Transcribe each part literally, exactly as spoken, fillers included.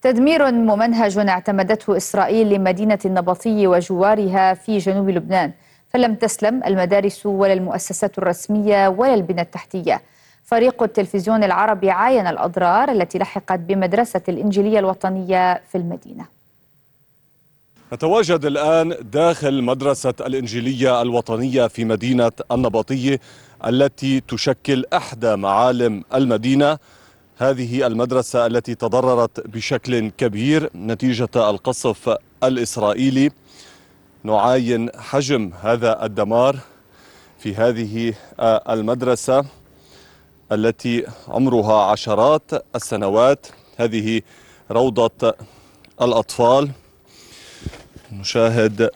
تدمير ممنهج اعتمدته إسرائيل لمدينة النبطي وجوارها في جنوب لبنان، فلم تسلم المدارس ولا المؤسسات الرسمية ولا البنى التحتية. فريق التلفزيون العربي عاين الأضرار التي لحقت بمدرسة الإنجيلية الوطنية في المدينة. نتواجد الآن داخل مدرسة الإنجيلية الوطنية في مدينة النبطي التي تشكل إحدى معالم المدينة. هذه المدرسة التي تضررت بشكل كبير نتيجة القصف الإسرائيلي. نعاين حجم هذا الدمار في هذه المدرسة التي عمرها عشرات السنوات. هذه روضة الأطفال. نشاهد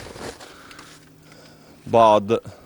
بعض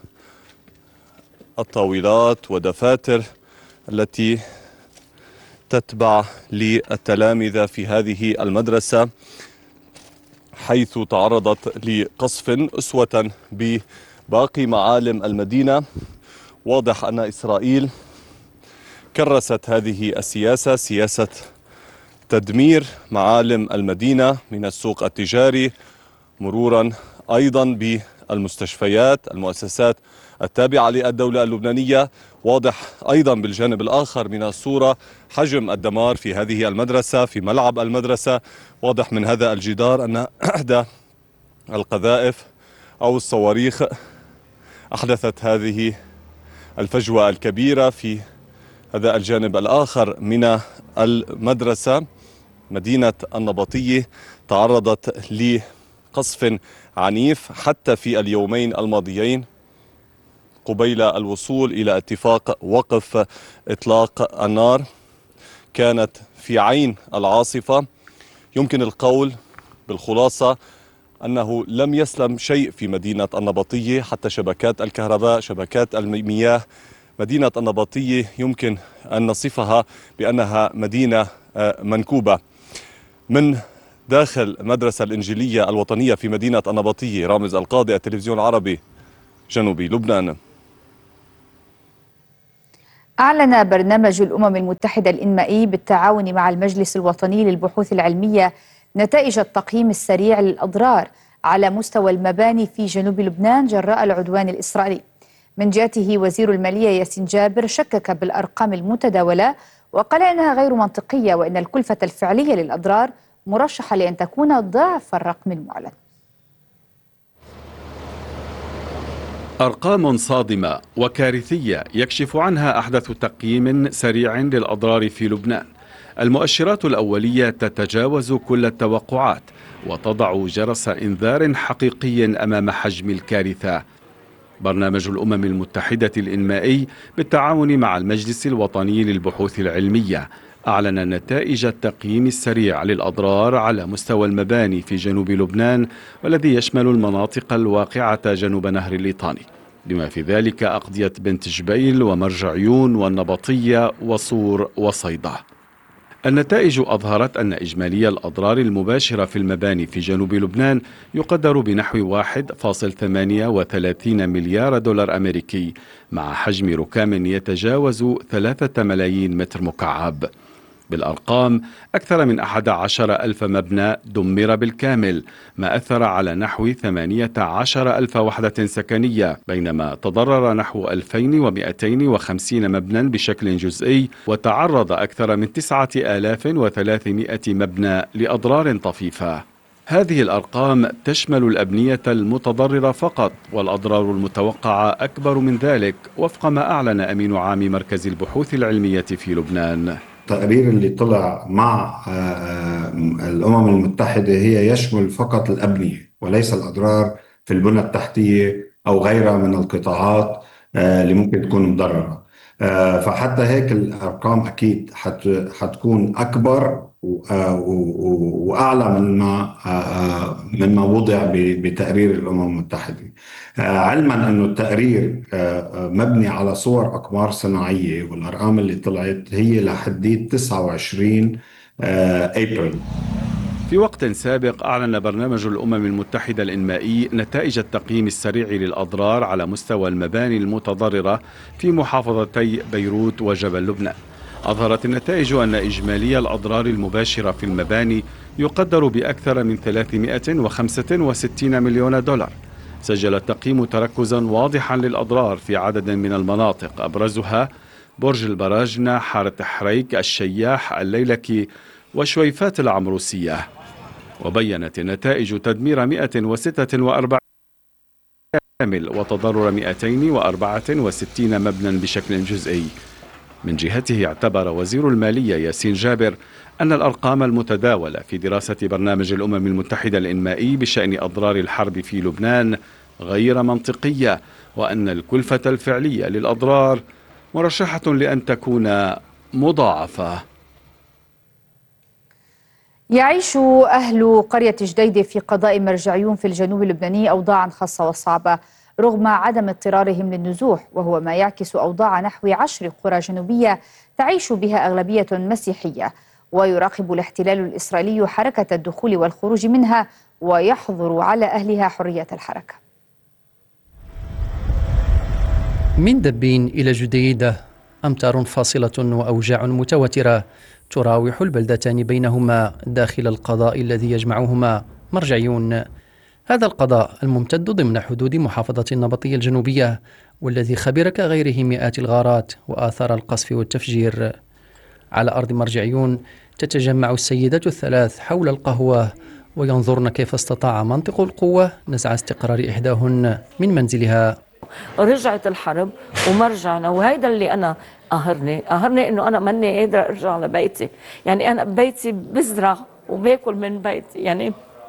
الطاولات ودفاتر التي تتبع للتلامذة في هذه المدرسة، حيث تعرضت لقصف أسوة بباقي معالم المدينة. واضح أن إسرائيل كرست هذه السياسة، سياسة تدمير معالم المدينة من السوق التجاري، مرورا أيضا بالمستشفيات، المؤسسات التابعة للدولة اللبنانية. واضح أيضا بالجانب الآخر من الصورة حجم الدمار في هذه المدرسة، في ملعب المدرسة. واضح من هذا الجدار أن إحدى القذائف أو الصواريخ أحدثت هذه الفجوة الكبيرة. في هذا الجانب الآخر من المدرسة مدينة النبطي تعرضت لقصف عنيف حتى في اليومين الماضيين قبيل الوصول إلى اتفاق وقف إطلاق النار. كانت في عين العاصفة. يمكن القول بالخلاصة أنه لم يسلم شيء في مدينة النبطي، حتى شبكات الكهرباء، شبكات المياه. مدينة النبطي يمكن أن نصفها بأنها مدينة منكوبة. من داخل مدرسة الإنجيلية الوطنية في مدينة النبطي، رامز القاضي، التلفزيون العربي، جنوبي لبنان. أعلن برنامج الأمم المتحدة الإنمائي بالتعاون مع المجلس الوطني للبحوث العلمية نتائج التقييم السريع للأضرار على مستوى المباني في جنوب لبنان جراء العدوان الإسرائيلي. من جهته وزير المالية ياسين جابر شكك بالأرقام المتداولة وقال إنها غير منطقية، وإن الكلفة الفعلية للأضرار مرشحة لأن تكون ضعف الرقم المعلن. أرقام صادمة وكارثية يكشف عنها أحدث تقييم سريع للأضرار في لبنان. المؤشرات الأولية تتجاوز كل التوقعات وتضع جرس إنذار حقيقي أمام حجم الكارثة. برنامج الأمم المتحدة الإنمائي بالتعاون مع المجلس الوطني للبحوث العلمية أعلن نتائج التقييم السريع للأضرار على مستوى المباني في جنوب لبنان، والذي يشمل المناطق الواقعة جنوب نهر الليطاني، بما في ذلك أقضية بنت جبيل ومرج عيون والنبطية وصور وصيدا. النتائج أظهرت أن إجمالي الأضرار المباشرة في المباني في جنوب لبنان يقدر بنحو واحد فاصلة ثمانية وثلاثين مليار دولار أمريكي، مع حجم ركام يتجاوز ثلاثة ملايين متر مكعب. بالأرقام، أكثر من أحد عشر ألف مبنى دمر بالكامل، ما أثر على نحو ثمانية عشر ألف وحدة سكنية، بينما تضرر نحو ألفين ومئتين وخمسين مبنى بشكل جزئي، وتعرض أكثر من تسعة آلاف وثلاثمئة مبنى لأضرار طفيفة. هذه الأرقام تشمل الأبنية المتضررة فقط، والأضرار المتوقعة أكبر من ذلك، وفق ما أعلن أمين عام مركز البحوث العلمية في لبنان. التقرير اللي طلع مع الأمم المتحدة هي يشمل فقط الأبنية وليس الأضرار في البنى التحتية أو غيرها من القطاعات اللي ممكن تكون مضررة. فحتى هيك الأرقام أكيد حتكون أكبر وأعلى من ما من ما وضع بتقرير الأمم المتحدة، علما أنه التقرير مبني على صور أقمار صناعية، والأرقام اللي طلعت هي لحديد تسعة وعشرين أبريل. في وقت سابق أعلن برنامج الأمم المتحدة الإنمائي نتائج التقييم السريع للأضرار على مستوى المباني المتضررة في محافظتي بيروت وجبل لبنان. أظهرت النتائج أن إجمالي الأضرار المباشرة في المباني يقدر بأكثر من ثلاثمائة وخمسة وستين مليون دولار. سجل التقييم تركزا واضحا للأضرار في عدد من المناطق، أبرزها برج البراجنة، حارة حريك، الشياح، الليلكي وشويفات العمروسية. وبينت النتائج تدمير مئة وستة وأربعين كامل وتضرر مئتين وأربعة وستين مبنى بشكل جزئي. من جهته اعتبر وزير المالية ياسين جابر أن الأرقام المتداولة في دراسة برنامج الأمم المتحدة الإنمائي بشأن أضرار الحرب في لبنان غير منطقية، وأن الكلفة الفعلية للأضرار مرشحة لأن تكون مضاعفة. يعيش أهل قرية جديدة في قضاء مرجعيون في الجنوب اللبناني أوضاعا خاصة وصعبة رغم عدم اضطرارهم للنزوح، وهو ما يعكس أوضاع نحو عشر قرى جنوبية تعيش بها أغلبية مسيحية، ويراقب الاحتلال الإسرائيلي حركة الدخول والخروج منها ويحظر على أهلها حرية الحركة. من دبين إلى جديدة أمطار فاصلة وأوجاع متواترة تراوح البلدتان بينهما داخل القضاء الذي يجمعهما مرجعيون. هذا القضاء الممتد ضمن حدود محافظة النبطية الجنوبية، والذي خبر كغيره مئات الغارات وآثار القصف والتفجير. على أرض مرجعيون تتجمع السيدات الثلاث حول القهوة وينظرن كيف استطاع منطق القوة نزع استقرار إحداهن من منزلها. رجعت الحرب ومرجعنا، وهيدا اللي أنا قهرني قهرني إنه أنا ماني قادرة أرجع لبيتي. يعني أنا ببيتي بزرع وباكل من بيتي، يعني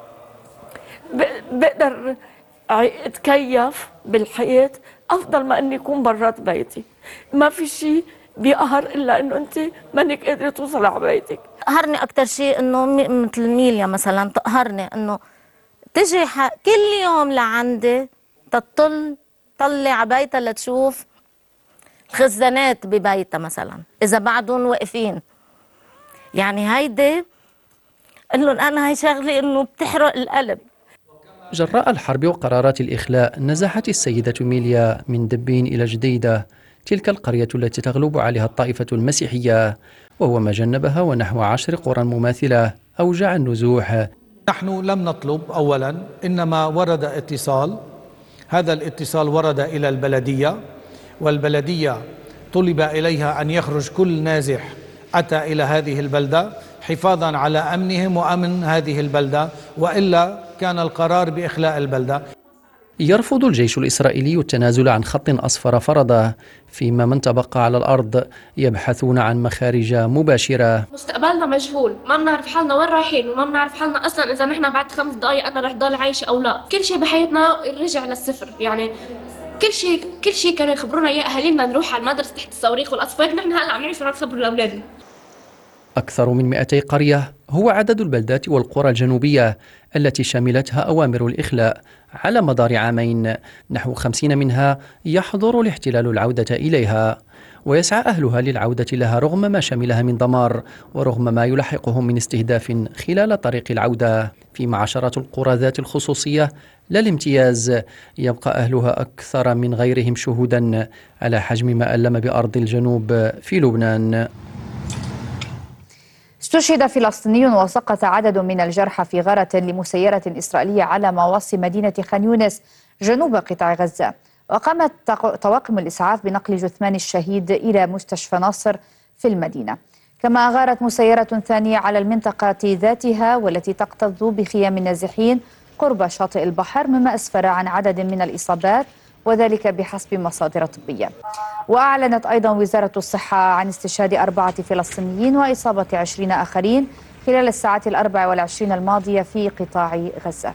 بقدر اتكيف بالحياة أفضل ما أني أكون برات بيتي. ما في شيء بيقهر إلا أنه أنت مانك قادرة توصل على بيتك. قهرني أكتر شيء أنه مثل ميليا مثلا تقهرني أنه تجي كل يوم لعندي تطل طلع بيتها لتشوف الخزانات ببيتها مثلا إذا بعدهم واقفين. يعني هيدي قل لهم أنا هي شغلي أنه بتحرق القلب. جراء الحرب وقرارات الإخلاء نزحت السيدة ميليا من دبين إلى جديدة، تلك القرية التي تغلب عليها الطائفة المسيحية، وهو ما جنبها ونحو عشر قرى مماثلة أوجع النزوح. نحن لم نطلب أولا، إنما ورد اتصال، هذا الاتصال ورد إلى البلدية، والبلدية طلب إليها أن يخرج كل نازح أتى إلى هذه البلدة حفاظا على أمنهم وأمن هذه البلدة، وإلا كان القرار بإخلاء البلدة. يرفض الجيش الإسرائيلي التنازل عن خط أصفر فرضه، فيما من تبقى على الأرض يبحثون عن مخارج مباشرة. مستقبلنا مجهول، ما بنعرف حالنا وين رايحين، وما بنعرف حالنا أصلا إذا نحن بعد خمس دقايق أنا رح ضل عايشة أو لا. كل شيء بحياتنا رجع للصفر، يعني كل شيء كل شيء كانوا يخبرونا إياه أهالينا نروح على المدرسة تحت الصواريخ والأصفار، نحن هلا عم نعيش ونخبر لأولادنا. أكثر من مئتي قرية هو عدد البلدات والقرى الجنوبية التي شملتها أوامر الإخلاء على مدار عامين. نحو خمسين منها يحظر الاحتلال العودة إليها، ويسعى أهلها للعودة لها رغم ما شملها من دمار ورغم ما يلحقهم من استهداف خلال طريق العودة. فيما عشرات القرى ذات الخصوصية لا الامتياز يبقى أهلها أكثر من غيرهم شهودا على حجم ما ألم بأرض الجنوب في لبنان. استشهد فلسطيني وسقط عدد من الجرحى في غارة لمسيرة إسرائيلية على مواصي مدينة خان يونس جنوب قطاع غزة. وقامت طواقم الإسعاف بنقل جثمان الشهيد إلى مستشفى ناصر في المدينة. كما غارت مسيرة ثانية على المنطقة ذاتها والتي تكتظ بخيام النازحين قرب شاطئ البحر، مما أسفر عن عدد من الإصابات وذلك بحسب مصادر طبية. وأعلنت أيضا وزارة الصحة عن استشهاد أربعة فلسطينيين وإصابة عشرين آخرين خلال الساعات الأربع والعشرين الماضية في قطاع غزة.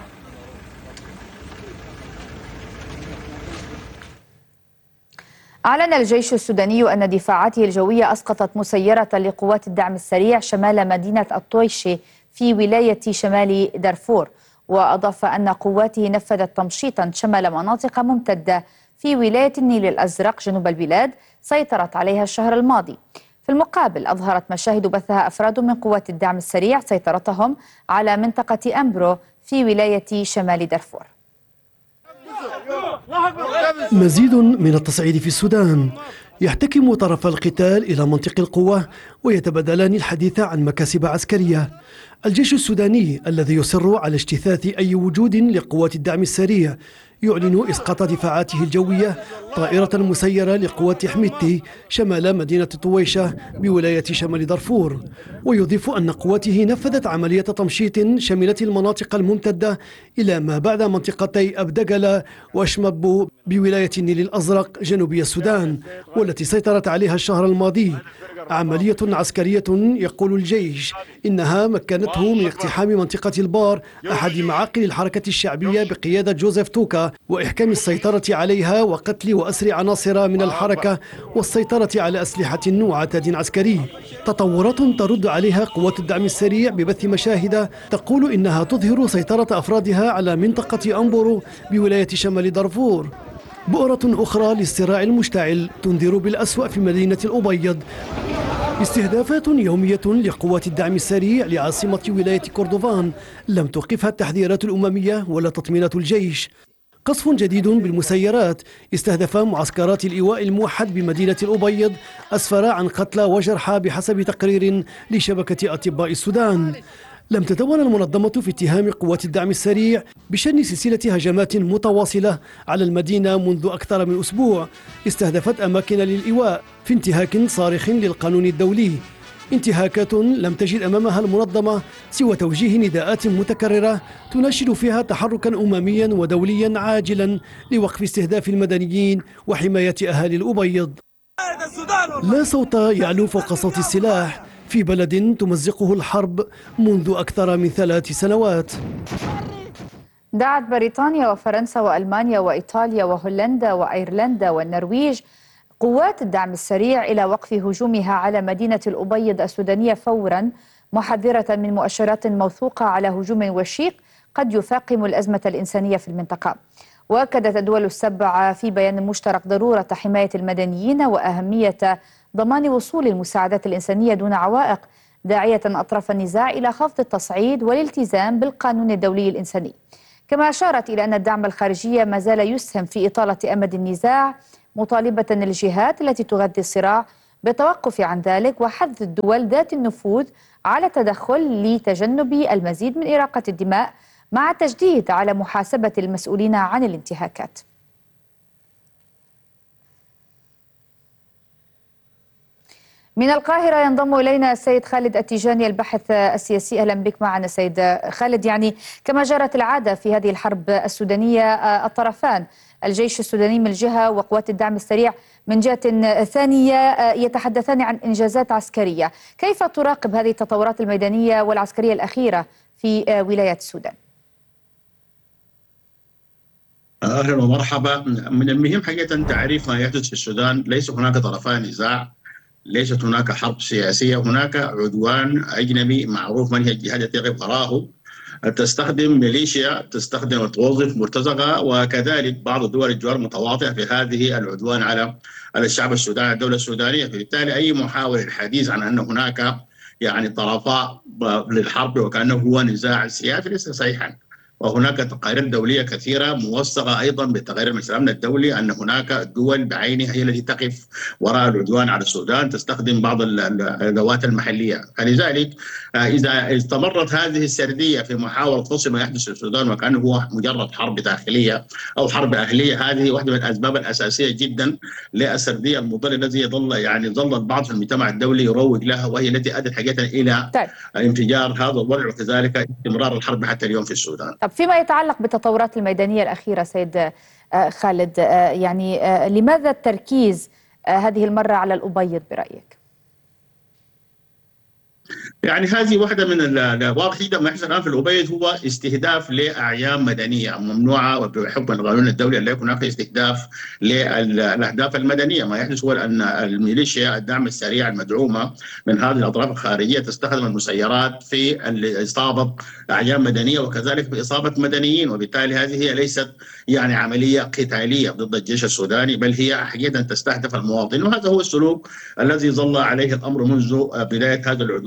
أعلن الجيش السوداني أن دفاعاته الجوية أسقطت مسيرة لقوات الدعم السريع شمال مدينة الطويشي في ولاية شمال دارفور، وأضاف أن قواته نفذت تمشيطا شمال مناطق ممتدة في ولاية النيل الأزرق جنوب البلاد سيطرت عليها الشهر الماضي. في المقابل أظهرت مشاهد بثها أفراد من قوات الدعم السريع سيطرتهم على منطقة أمبرو في ولاية شمال دارفور. مزيد من التصعيد في السودان. يحتكم طرف القتال إلى منطق القوة ويتبادلان الحديث عن مكاسب عسكرية. الجيش السوداني الذي يصر على اجتثاث أي وجود لقوات الدعم السريع يعلن إسقاط دفاعاته الجوية طائرة مسيرة لقوات حميدتي شمال مدينة طويشة بولاية شمال دارفور، ويضيف أن قواته نفذت عملية تمشيط شملت المناطق الممتدة إلى ما بعد منطقتي أبدقلة وأشمبو بولاية النيل الأزرق جنوبي السودان، والتي سيطرت عليها الشهر الماضي. عملية عسكرية يقول الجيش إنها مكنته من اقتحام منطقة البار أحد معاقل الحركة الشعبية بقيادة جوزيف توكا وإحكام السيطرة عليها وقتل وأسر عناصر من الحركة والسيطرة على أسلحة وعتاد عسكري. تطورات ترد عليها قوات الدعم السريع ببث مشاهد تقول إنها تظهر سيطرة أفرادها على منطقة أمبورو بولاية شمال دارفور. بؤرة أخرى للصراع المشتعل تنذر بالأسوأ في مدينة الأبيض. استهدافات يومية لقوات الدعم السريع لعاصمة ولاية كردفان لم توقفها التحذيرات الأممية ولا تطمينات الجيش. قصف جديد بالمسيرات استهدف معسكرات الإيواء الموحد بمدينة الأبيض أسفر عن قتلى وجرحى بحسب تقرير لشبكة أطباء السودان. لم تتوانى المنظمة في اتهام قوات الدعم السريع بشن سلسلة هجمات متواصلة على المدينة منذ أكثر من أسبوع استهدفت أماكن للإيواء في انتهاك صارخ للقانون الدولي، انتهاكات لم تجد أمامها المنظمة سوى توجيه نداءات متكررة تناشد فيها تحركا أمميا ودوليا عاجلا لوقف استهداف المدنيين وحماية أهالي الأبيض. لا صوت يعلو فوق صوت السلاح في بلد تمزقه الحرب منذ أكثر من ثلاث سنوات. دعت بريطانيا وفرنسا وألمانيا وإيطاليا وهولندا وأيرلندا والنرويج قوات الدعم السريع إلى وقف هجومها على مدينة الأبيض السودانية فورا، محذرة من مؤشرات موثوقة على هجوم وشيق قد يفاقم الأزمة الإنسانية في المنطقة. وأكدت الدول السبع في بيان مشترك ضرورة حماية المدنيين وأهمية ضمان وصول المساعدات الإنسانية دون عوائق، داعية أطراف النزاع إلى خفض التصعيد والالتزام بالقانون الدولي الإنساني. كما أشارت إلى أن الدعم الخارجي ما زال يسهم في إطالة أمد النزاع، مطالبة الجهات التي تغذي الصراع بالتوقف عن ذلك وحث الدول ذات النفوذ على التدخل لتجنب المزيد من إراقة الدماء، مع التشديد على محاسبة المسؤولين عن الانتهاكات. من القاهرة ينضم إلينا السيد خالد التيجاني الباحث السياسي. أهلا بك معنا سيد خالد. يعني كما جرت العادة في هذه الحرب السودانية الطرفان الجيش السوداني من جهة وقوات الدعم السريع من جهة ثانية يتحدثان عن إنجازات عسكرية، كيف تراقب هذه التطورات الميدانية والعسكرية الأخيرة في ولاية السودان؟ أهلا ومرحبا. من المهم حقيقة تعريف ما يحدث في السودان. ليس هناك طرفان نزاع، ليست هناك حرب سياسية، هناك عدوان أجنبي معروف من هي الجهات التي يقف وراءه، تستخدم ميليشيا، تستخدم وتوظف مرتزقة، وكذلك بعض الدول الجوار متواطئة في هذه العدوان على على الشعب السوداني، الدولة السودانية. فبالتالي أي محاولة للحديث عن أن هناك يعني طرفاء للحرب وكأنه هو نزاع سياسي ليس صحيحا. وهناك تقارير دولية كثيرة موثقة أيضا بتقارير مجلس الأمن الدولي أن هناك دول بعينها هي التي تقف وراء العدوان على السودان، تستخدم بعض الأدوات المحلية. فلذلك إذا استمرت هذه السردية في محاولة فصل ما يحدث في السودان وكأنه هو مجرد حرب داخلية أو حرب أهلية، هذه واحدة من الأسباب الأساسية جدا للسردية المضلة التي يظل يعني ظل البعض في المجتمع الدولي يروج لها، وهي التي أدت حقيقة إلى طيب. انفجار هذا الوضع وكذلك استمرار الحرب حتى اليوم في السودان. طب فيما يتعلق بالتطورات الميدانية الأخيرة سيد خالد، يعني لماذا التركيز هذه المرة على الأبيض برأيك؟ يعني هذه واحدة من الواضح ما يحصل الآن في الأبيض هو استهداف لأعيان مدنية ممنوعة وبحكم القانون الدولي لا يكون هناك استهداف للأهداف المدنية. ما يحدث هو أن الميليشيا الدعم السريع المدعومة من هذه الأطراف الخارجية تستخدم المسيرات في إصابة أعيان مدنية وكذلك في إصابة مدنيين، وبالتالي هذه هي ليست يعني عملية قتالية ضد الجيش السوداني، بل هي حقيقة تستهدف المواطنين. وهذا هو السلوك الذي ظل عليه الأمر منذ بداية هذا العدوان على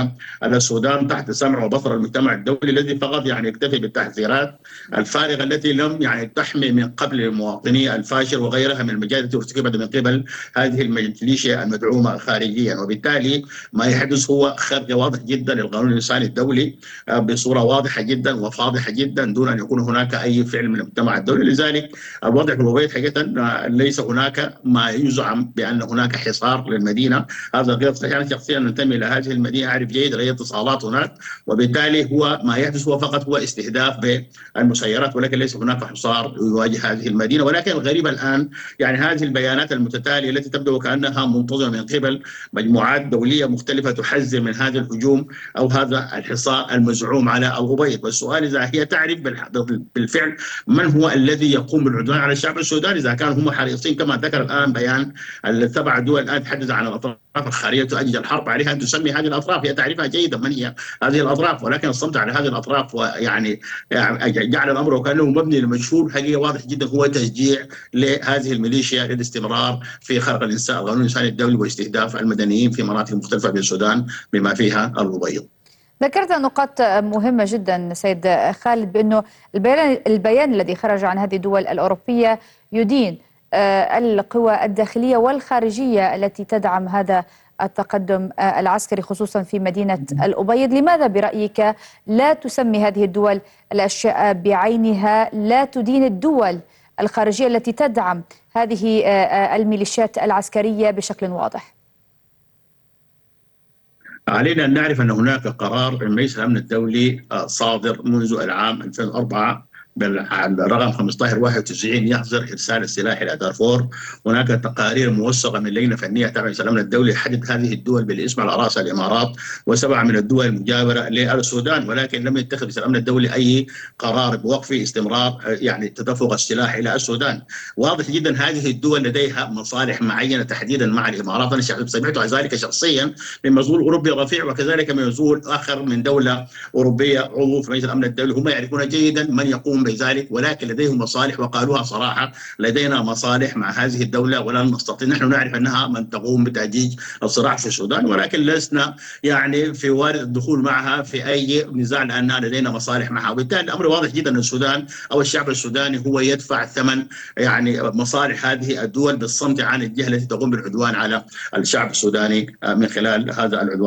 أن السودان تحت سمع وبصر المجتمع الدولي الذي فقط يعني يكتفي بالتحذيرات الفارغة التي لم يعني تحمي من قبل المواطنين الفاشر وغيرها من المجال التي ارتكبت من قبل هذه الميليشيا المدعومة خارجيا. وبالتالي ما يحدث هو خرق واضح جدا للقانون الإنساني الدولي بصورة واضحة جدا وفاضحة جدا دون أن يكون هناك أي فعل من المجتمع الدولي. لذلك الوضع في الأبيض حقيقة ليس هناك ما يزعم بأن هناك حصار للمدينة، هذا غير صحيح. أنا شخصيا أنتمي إلى هذه المدينة، أعرف جيدا أي اتصالات هناك، وبالتالي هو ما يحدث هو فقط هو استهداف بالمسيرات، ولكن ليس هناك حصار يواجه هذه المدينة. ولكن الغريب الآن يعني هذه البيانات المتتالية التي تبدو كأنها منتظمة من قبل مجموعات دولية مختلفة تحذر من هذا الهجوم أو هذا الحصار المزعوم على الأبيض. والسؤال إذا هي تعرف بالفعل من هو الذي يقوم بالعدوان على الشعب السوداني، إذا كانوا هم حريصين كما ذكر الآن بيان السبع دول الآن تحدث عن الأطراف الخارجية تؤجج الحرب عليها أن تسمي هذه الأطراف، هي تعرفها جيدا من هي هذه الأطراف، ولكن الصمت على هذه الأطراف ويعني جعل الأمر وكأنه مبني لمجهول حقيقة واضح جدا هو تشجيع لهذه الميليشيا للاستمرار في خرق الإنسان القانون الإنساني الدولي واستهداف المدنيين في مناطق مختلفة في السودان بما فيها الأبيض. ذكرت نقاط مهمة جدا سيد خالد بأنه البيان, البيان الذي خرج عن هذه الدول الأوروبية يدين القوى الداخلية والخارجية التي تدعم هذا التقدم العسكري خصوصا في مدينة الأبيض. لماذا برأيك لا تسمي هذه الدول الأشياء بعينها، لا تدين الدول الخارجية التي تدعم هذه الميليشيات العسكرية بشكل واضح؟ علينا أن نعرف أن هناك قرار من مجلس الأمن الدولي صادر منذ العام ألفين وأربعة بالرقم خمسة عشر واحد وتسعين يحظر إرسال السلاح إلى دارفور. هناك تقارير موثقة من لجنة فنية تابعة لمجلس الأمن الدولي حدد هذه الدول بالاسم على رأس الإمارات وسبعة من الدول المجاورة للسودان، ولكن لم يتخذ مجلس الأمن الدولي أي قرار بوقف استمرار يعني تدفق السلاح إلى السودان. واضح جدا هذه الدول لديها مصالح معينة تحديدا مع الإمارات. أنا سمعت عن ذلك شخصيا من مسؤول أوروبي رفيع وكذلك من مسؤول آخر من دولة أوروبية عضو في مجلس الأمن الدولي، هم يعرفون جيدا من يقوم بذلك، ولكن لديهم مصالح وقالوها صراحة لدينا مصالح مع هذه الدولة ولا نستطيع. نحن نعرف أنها من تقوم بتأجيج الصراع في السودان، ولكن لسنا يعني في وارد الدخول معها في أي نزاع لأننا لدينا مصالح معها. وبالتالي الأمر واضح جدا أن السودان أو الشعب السوداني هو يدفع ثمن يعني مصالح هذه الدول بالصمت عن الجهة التي تقوم بالعدوان على الشعب السوداني من خلال هذا العدوان.